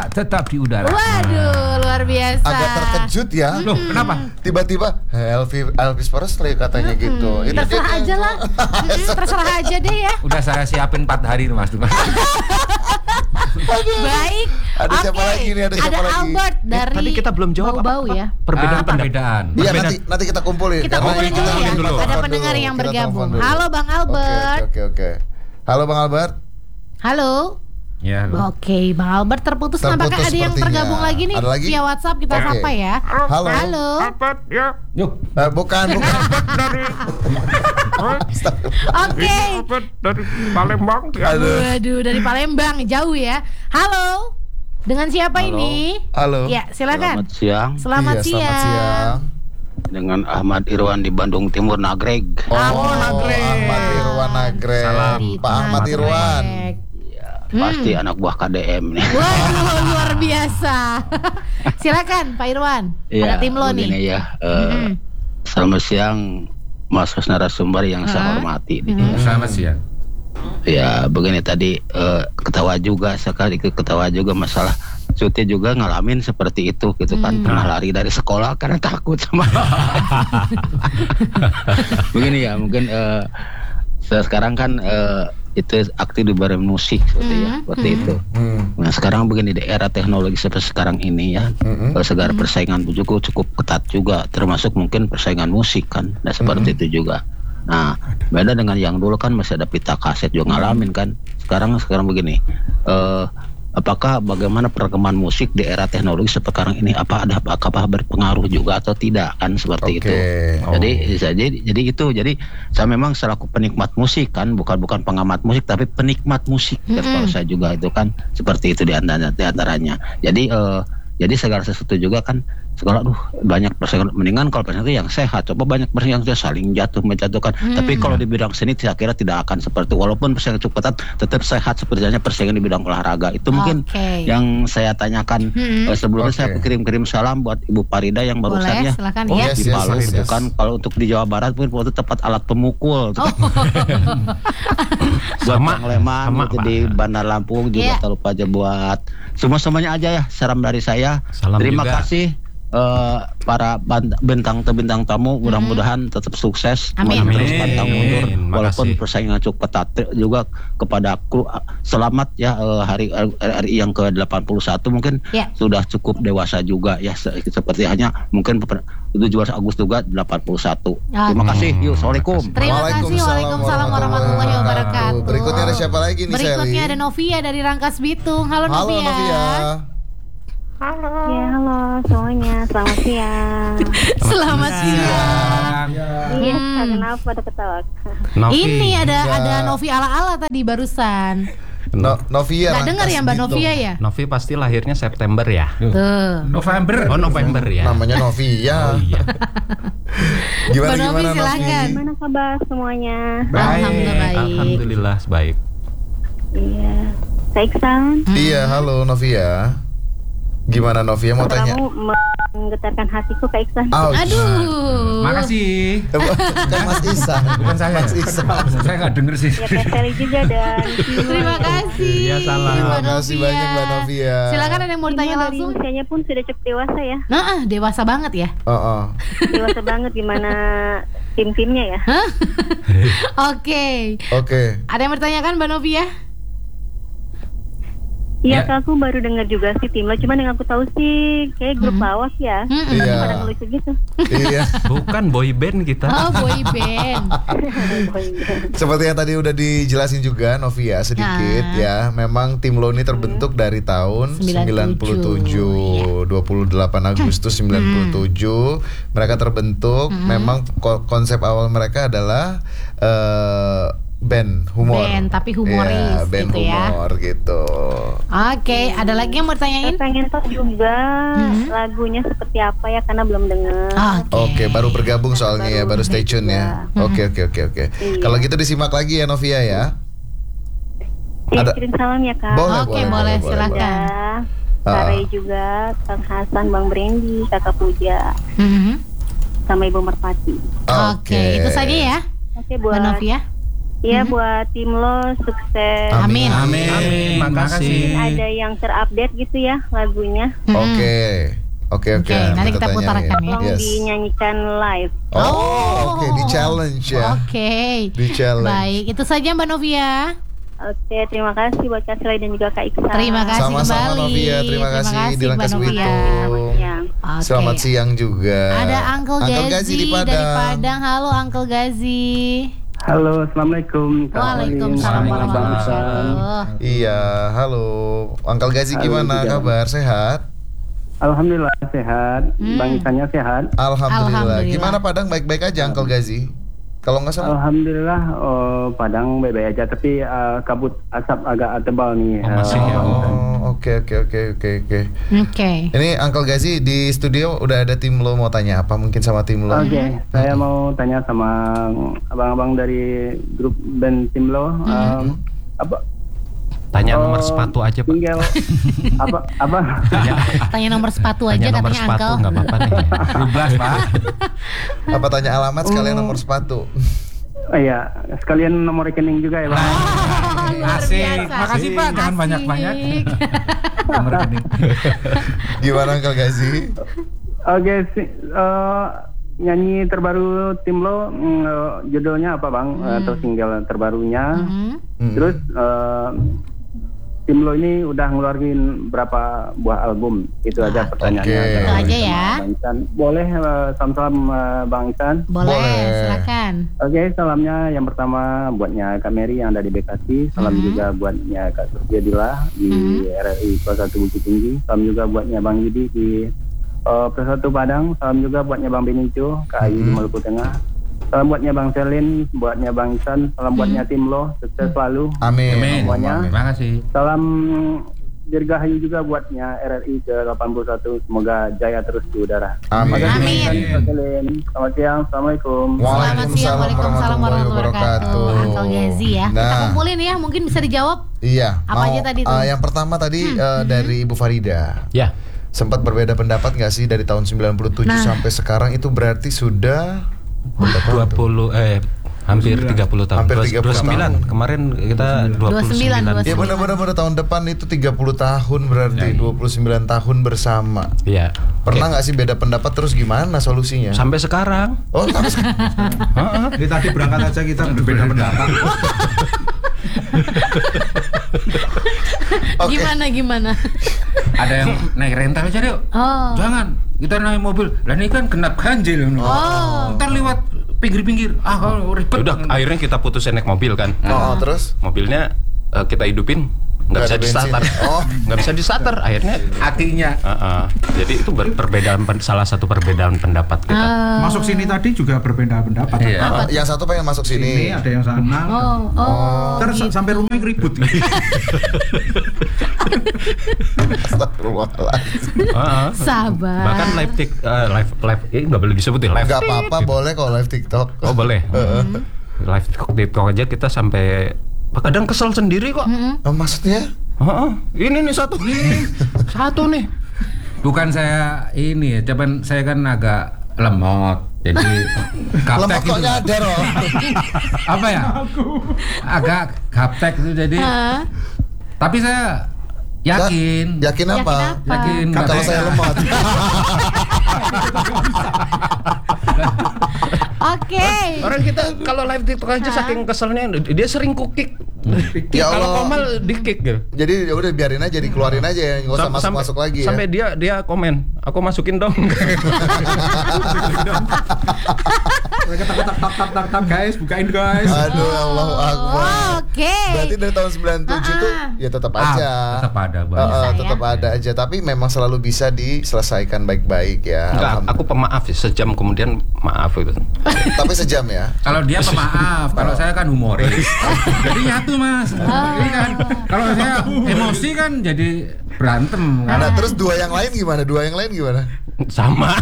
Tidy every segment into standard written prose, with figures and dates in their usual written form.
kita tetap di udara. Waduh, luar biasa. Agak terkejut ya. Loh, kenapa? Tiba-tiba Elvis Presley katanya gitu. Itu Terserah dia aja lah. Terserah aja deh ya. Udah saya siapin 4 hari nih, Mas. Baik. Ada siapa lagi nih? Ada siapa lagi? Albert dari Tadi kita belum jawab Bau-bau ya. Perbedaan. Iya, nanti kita kumpulin. Kita Karena kumpulin dulu ya. dulu. Ada pendengar yang Kita bergabung. telepon dulu. Halo Bang Albert. Oke. Halo Bang Albert. Halo. Ya. Oke, Bang Albert terputus. Nampaknya ada yang sepertinya. tergabung lagi nih Ada lagi? via WhatsApp, kita Oke. sapa ya. Halo. Albert ya. Yuk. Bukan. Dari Oke. Albert dari Palembang ya. Waduh, dari Palembang jauh ya. Halo. Dengan siapa ini? Halo. Ya, silakan. Selamat siang, Selamat Iya, siang. dengan Ahmad Irwan di Bandung Timur Nagreg. Nagreg. Ahmad Irwan Nagreg. Salam. Pak Ahmad Irwan. Ya, pasti anak buah KDM nih. Waduh, luar biasa. Silakan Pak Irwan. Ada tim lo nih. begini ya. Selamat siang, Mas narasumber yang saya hormati. Selamat siang. Ya, begini tadi ketawa juga masalah cuti juga ngalamin seperti itu gitu kan, pernah lari dari sekolah karena takut sama. Begini ya, mungkin saya sekarang kan itu aktif di bareng musik seperti itu. Nah sekarang begini, di era teknologi seperti sekarang ini ya, segala persaingan cukup ketat juga, termasuk mungkin persaingan musik kan, nah seperti itu juga. Nah beda dengan yang dulu kan masih ada pita kaset juga ngalamin kan. Sekarang begini, apakah bagaimana perkembangan musik di era teknologi sekarang ini, apakah berpengaruh juga atau tidak kan seperti itu. Jadi saya memang selaku penikmat musik kan, bukan pengamat musik tapi penikmat musik. Kalau saya juga itu kan seperti itu di antaranya. Jadi segala sesuatu juga kan sekolah banyak persaingan, mendingan kalau persaingan itu yang sehat, coba banyak persaingan itu saling menjatuhkan. Tapi kalau di bidang seni saya kira tidak akan seperti, walaupun persaingan cukup ketat tetap sehat sepertinya persaingan di bidang olahraga. Itu mungkin yang saya tanyakan. Sebelumnya saya kirim salam buat Ibu Parida yang barusan ya. Silakan ya. Di Palu itu kan, kalau untuk di Jawa Barat mungkin waktu tepat alat pemukul. Buat Bang Leman itu di Bandar Lampung juga tak lupa aja buat semuanya aja ya, salam dari saya. Salam Terima juga. kasih para bintang tamu, mudah-mudahan tetap sukses. Amin. Terus pantang mundur walaupun Makasih. persaingan cukup ketat. Juga kepada kru, selamat ya hari RRI yang ke-81 mungkin sudah cukup dewasa juga ya, seperti hanya mungkin 17 Agustus juga 81. Terima kasih. Yuk, assalamualaikum. Terima kasih. Waalaikumsalam warahmatullahi wabarakatuh. Berikutnya ada siapa lagi nih, Berikutnya Sally? ada Novia dari Rangkas Bitung. Halo Halo Novia. Novia. Halo. Ya, halo semuanya, selamat siang. Selamat siang. Iya, kenapa ada ketawa? Ini ada Novi ala-ala tadi barusan. Novia. Nggak dengar ya Mbak Novia ya? Novi pasti lahirnya September ya. Tuh. November. Oh November ya. Namanya Novia. Oh iya. Mbak Novi Gimana silakan. Gimana kabar semuanya? Alhamdulillah baik. Alhamdulillah baik. Iya, Kak Iksan. Iya, halo Novia. Gimana Novia mau tanya? Kamu menggetarkan hatiku, Kak Iksan. Aduh. Makasih. Kan Mas Isan. Bukan saya. Mas Isan. Saya nggak denger sih. Ya, Kak Sally juga dan Terima kasih. Iya, salam. Terima Mbak kasih Novia. banyak Mbak Novia. Silakan ada yang mau ditanya dari langsung. usianya pun sudah cukup dewasa ya. Nah, dewasa banget ya. Dewasa banget, gimana tim-timnya ya. Oke. Oke. Ada yang bertanyakan Mbak Novia? Iya, Kak, aku baru dengar juga sih tim lo, cuman yang aku tahu sih kayak grup lawak ya. Iya. Pada ngelucu gitu. Iya. Bukan boy band kita. Oh, boy band. Seperti yang tadi udah dijelasin juga Novia sedikit ya. Memang tim lo ini terbentuk dari tahun 97, 28 Agustus 97. Mereka terbentuk. Memang konsep awal mereka adalah band humor. Band, tapi humoris band gitu ya. humor gitu. Oke, ada lagi yang mau Saya ditanyain? pengen tahu juga lagunya seperti apa ya, karena belum dengar. Oke, baru bergabung soalnya ya, baru stay tune ya. Oke. Iya. Kalau gitu disimak lagi ya Novia ya. Saya kirim salam ya, Kak. Boleh, silakan. Ya, Kak Ray juga, Kang Hasan, Bang Brandy, Kakak Puja, sama Ibu Merpati. Oke, itu saja ya. Oke, buat Mbak Novia. Ya buat tim lo sukses. Amin. Amin. Makasih. Ada yang terupdate gitu ya lagunya. Oke, nanti kita putarkan ya. Tolong dinyanyikan live. Oke, di challenge ya. Oke. Di challenge. Baik, itu saja Mbak Novia. Oke, terima kasih buat Kak Sely dan juga Kak Iksan. Terima kasih Sama-sama kembali. Novia, terima kasih di Mbak Langkas Novia. Witung. Ya. Oke. Selamat siang juga. Ada Uncle Gazi di dari Padang. Halo Uncle Gazi. Halo, assalamualaikum. Waalaikumsalam warahmatullahi wabarakatuh. Iya, halo. Uncle Gazi gimana kabar? Sehat? Alhamdulillah sehat. Bang Isannya sehat. Alhamdulillah. Gimana Padang, baik-baik aja Uncle Gazi? Kalau nggak salah. Alhamdulillah Padang baik-baik aja, tapi kabut asap agak tebal nih. Masih ya. Oke. Oke. Ini Uncle Gazi di studio udah ada tim lo, mau tanya apa mungkin sama tim lo? Oke, saya mau tanya sama abang-abang dari grup band tim lo. Apa? Tanya nomor sepatu aja, Pak. Tinggal apa? Tanya nomor sepatu aja Tanya nomor katanya sepatu Uncle. nggak apa-apa nih. 12 Pak. Apa tanya alamat sekalian nomor sepatu? Iya, sekalian nomor rekening juga ya, Bang. Luar Asik. biasa. Makasih Pak, jangan Asik. banyak-banyak. Nomor rekening. Gimana Uncle Gazi? Oke, nyanyi terbaru tim lo judulnya apa Bang? Atau single terbarunya? Terus tim lo ini udah ngeluarin berapa buah album? Itu aja pertanyaannya. Oke. Itu aja ya. Bang Isan. Boleh salam-salam Bang Isan? Boleh, silakan. Oke, salamnya yang pertama buatnya Kak Mary yang ada di Bekasi. Salam juga buatnya Kak Sofia Dila di RRI Kelas 1 Bukit Tinggi. Salam juga buatnya Bang Yudi di Persatu Padang. Salam juga buatnya Bang Benicio, Kak Ayu di Maluku Tengah. Salam buatnya Bang Selin, buatnya Bang Isan. Salam buatnya tim lo, sukses selalu. Amin. Semuanya. Terima kasih. Salam dirgahayu juga buatnya RRI ke-81. Semoga jaya terus di udara. Amin. Amin. Bang Selin. Selamat siang, assalamualaikum. Selamat siang, waalaikumsalam warahmatullahi wabarakatuh. Uncle Gazi ya. Kita Nah. kumpulin ya, mungkin bisa dijawab. Iya. Apa aja tadi tuh? Yang pertama tadi dari Ibu Farida. Ya. Sempat berbeda pendapat nggak sih dari tahun 97 sampai sekarang, itu berarti sudah berapa tuh? Hampir 30 tahun. Hampir 30 tahun. 29. Kemarin kita 29. Ya benar-benar tahun depan itu 30 tahun berarti 29 tahun bersama. Iya. Pernah nggak sih beda pendapat, terus gimana solusinya? Sampai sekarang. Oh, sampai sekarang. Jadi tadi berangkat aja kita berbeda pendapat. Oke. Gimana? Ada yang naik rental aja deh. Oh. Jangan, kita naik mobil. Lah ini kan genap ganjil. Ntar lewat pinggir-pinggir. Ribet. Udah, akhirnya kita putusin naik mobil kan. Oh, terus? Mobilnya kita hidupin, nggak bisa ada bensin. di-starter. Nggak bisa di-starter. Akhirnya Akinya. jadi itu salah satu perbedaan pendapat kita. Masuk sini tadi juga berbeda pendapat. Iya. Yang satu pengen masuk Sini sini. ada yang sana. Ntar Gitu. sampai rumah ribut. Astagfirullahaladzim. Sabar. Bahkan live nggak boleh disebut ya, live. Nggak apa-apa, boleh kalau live TikTok. Oh boleh. Live TikTok aja kita sampai kadang kesel sendiri kok. Oh, maksudnya? Ini nih satu nih. Bukan saya ini ya, cuman saya kan agak lemot. Jadi Lemot gaptek kok itu. nyadar loh. Apa ya? Agak gaptek itu jadi. Tapi saya yakin. Yakin apa? Yakin Kalau katanya- saya lemot. Oke. Orang kita kalau live TikTok aja saking keselnya dia sering kukik. Ya Kalau Allah. Komal di-kick gitu. Jadi ya udah biarin aja, dikeluarin aja ya, nggak usah masuk-masuk lagi ya. Sampai dia komen, aku masukin dong. Mereka tak guys, bukain guys. Aduh, Allahu Akbar. Oke. Berarti dari tahun 97 tuh ya tetap aja. tetap ada, Bang. Tetap ada aja, tapi memang selalu bisa diselesaikan baik-baik ya. Enggak, aku pemaaf sih, sejam kemudian maaf itu. Tapi sejam ya. Kalau dia pemaaf, kalau saya kan humoris. Jadi nyatu Mas. Ini kan kalau saya emosi kan jadi berantem kan. Nah, terus dua yang lain gimana? Sama.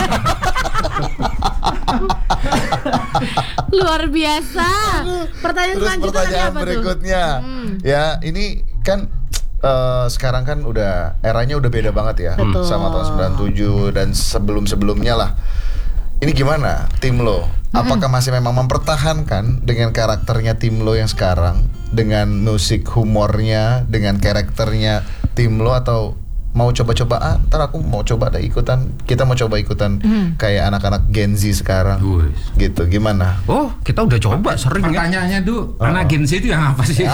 Luar biasa. Pertanyaan Terus selanjutnya tadi pertanyaan apa tuh? berikutnya. Ya, ini kan sekarang kan eranya udah beda banget ya. Betul. Sama tahun 97 dan sebelum-sebelumnya lah. ini gimana tim lo? Apakah masih memang mempertahankan dengan karakternya tim lo yang sekarang, dengan musik humornya, dengan karakternya tim lo, atau mau coba-coba, ntar aku mau coba ada ikutan, kita mau coba ikutan kayak anak-anak Gen Z sekarang, gitu, gimana? Oh, kita udah coba sering ya. Pertanyaannya tuh, anak Gen Z itu yang apa sih?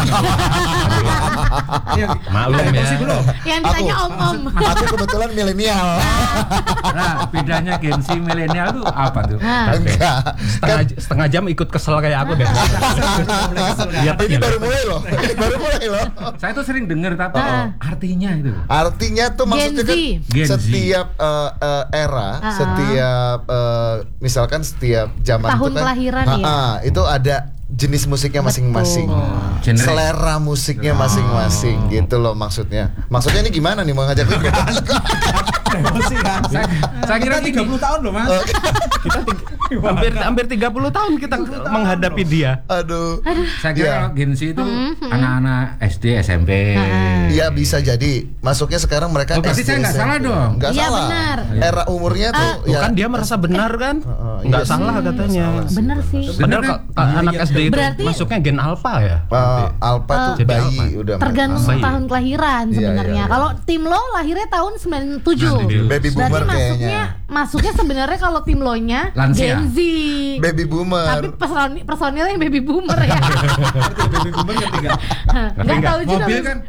Maklum ya. Yang ditanya om-om. Aku kebetulan milenial. Nah, bedanya Gen Z milenial tuh apa tuh? Enggak. Setengah jam ikut kesel kayak aku deh. Ini baru mulai loh. Saya tuh sering denger tapi artinya itu. Artinya tuh maksudnya kan Gen Z. setiap era, setiap misalkan setiap zaman Tahun itu kan kelahiran ya. itu ada jenis musiknya masing-masing, selera musiknya masing-masing, gitu loh maksudnya. Maksudnya ini gimana nih, mau ngajak Emosi kan. Saya kira 30 tahun loh, Mas. hampir 30 tahun kita menghadapi dia. Aduh. Saya kira kalau Gen Z itu anak-anak SD, SMP. Iya bisa jadi. Masuknya sekarang mereka berarti SD, saya nggak SMP. salah dong. Nggak Iya, salah. benar. Era umurnya tuh Kan dia merasa benar kan? Nggak iya salah sih, katanya. Bener sih. Padahal anak SD itu Berarti- masuknya gen alpha ya. Alpha tuh Jadi bayi Alpha. udah. Tergantung Bayi. tahun kelahiran Iya, sebenarnya. iya. Kalau tim lo lahirnya tahun 97. Baby boomer Berarti kayaknya. masuknya sebenarnya kalau tim lo nya Lansia. Gen Z. Baby boomer. Tapi personilnya yang baby boomer ya. Baby boomer ngerti nggak? Nggak tahu juga. Mobil kan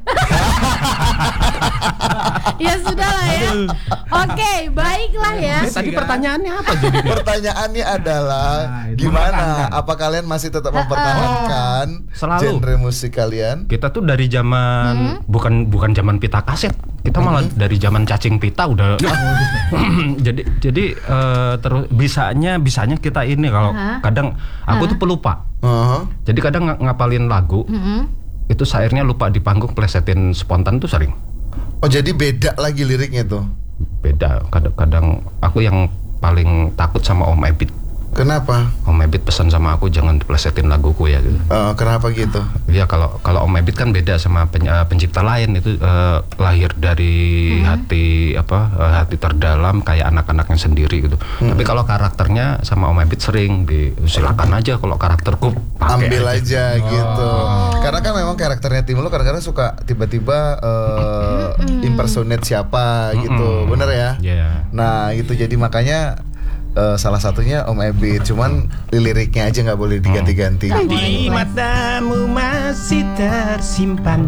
Ya sudah lah ya. Oke, baiklah ya. Tadi pertanyaannya apa jadi? Pertanyaannya adalah itu gimana? mempertahankan. Apa kalian masih tetap mempertahankan Selalu. genre musik kalian? Kita tuh dari zaman bukan zaman pita kaset. Kita malah dari zaman cacing pita udah. jadi terus bisanya kita ini kalau kadang aku tuh pelupa. Jadi kadang ngapalin lagu. Itu syairnya lupa di panggung, plesetin spontan tuh sering. Oh jadi beda lagi liriknya tuh? Beda. Kadang aku yang paling takut sama Om Ebit. Kenapa? Om Ebit pesan sama aku jangan diplesetin laguku ya gitu. Kenapa gitu? Ya kalau Om Ebit kan beda sama pencipta lain, itu lahir dari hati terdalam kayak anak-anaknya sendiri gitu. Tapi kalau karakternya sama Om Ebit sering silakan aja, kalau karakterku pakai Ambil aja gitu. Karena kan memang karakternya tim lo kadang-kadang suka tiba-tiba impersonate siapa gitu. Bener ya? Yeah. Nah itu jadi makanya salah satunya Om Ebit, cuman liriknya aja nggak boleh diganti-ganti. Di matamu masih tersimpan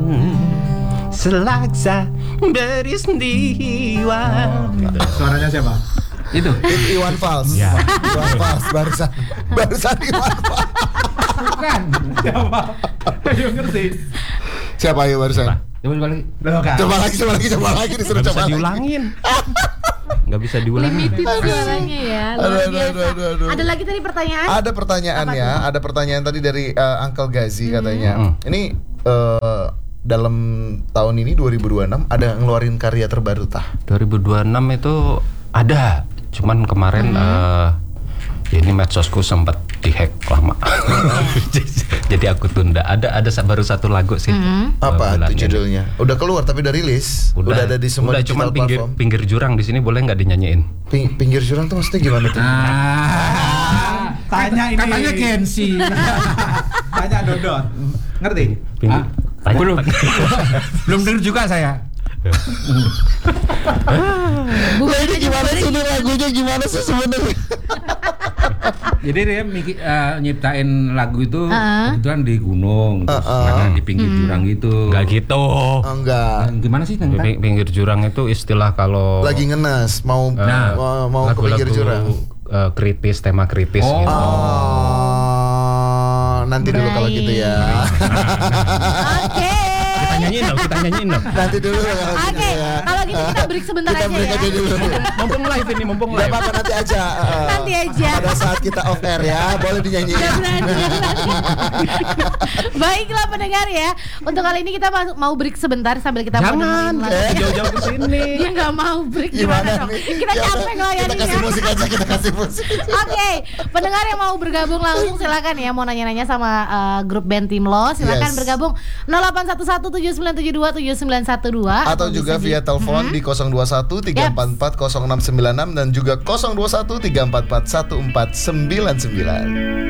selaksa beristiwa. Suaranya siapa? itu. Iwan Fals. Ya. Iwan Fals barusan Iwan Fals. Bukan. Siapa? Ayo ngerti. Siapa ayo barusan? Coba lagi. Loh, kan? Coba lagi disuruh Nggak coba bisa lagi. diulangin. Nggak bisa diulangin. Limited suaranya ya. Luar biasa. Aduh. Ada lagi tadi pertanyaan? Ada pertanyaan Apa ya, tuh? ada pertanyaan tadi dari Uncle Gazi katanya. Ini dalam tahun ini 2026 ada ngeluarin karya terbaru tah? 2026 itu ada, cuman kemarin ini medsosku sempat dihack lama. Jadi aku tunda. Ada baru satu lagu sih. Apa bulan itu ini. judulnya? Udah keluar tapi udah rilis. Udah ada di semua Udah, digital cuman platform. pinggir jurang di sini boleh nggak dinyanyiin? Pinggir jurang tuh maksudnya gimana tuh? Tanya ini. Katanya Gen Z. Tanya Dodot. Ngerti? Pinggir. Tanya. Belum. Belum dengar juga saya. Lah ini gimana sih ini lagunya gimana sih sebenarnya? Jadi dia nyiptain lagu itu kebetulan di gunung, terus ada di pinggir jurang gitu. Nggak gitu. Enggak. Gimana sih tentang? Pinggir jurang itu istilah kalau Lagi ngenes mau mau ke pinggir jurang. Kritis, tema kritis Oh. gitu. Nanti dulu kalau gitu ya. Oke. Kita nyanyiin dong. Nanti dulu kalau gitu Oke, ya. kalau gitu kita break sebentar Kita aja break ya. aja dulu. Mumpung live ini, mumpung Gak live. apa-apa nanti aja. Nanti aja. Pada saat kita off air ya, boleh dinyanyiin. Udah berani. Baiklah pendengar ya. Untuk kali ini kita mau break sebentar sambil kita mau Jangan, dengerin lagu. jauh-jauh ke sini. Dia nggak mau break gimana dong? nih? Kita Ya capek udah, Kita ngelayaninnya. kasih musik aja, kita kasih musik. Oke, pendengar yang mau bergabung langsung silakan ya, mau nanya-nanya sama grup band Tim Lo, silakan Yes. bergabung 09727912 atau juga via telepon di 021 344 0696 dan juga 021 344 1499.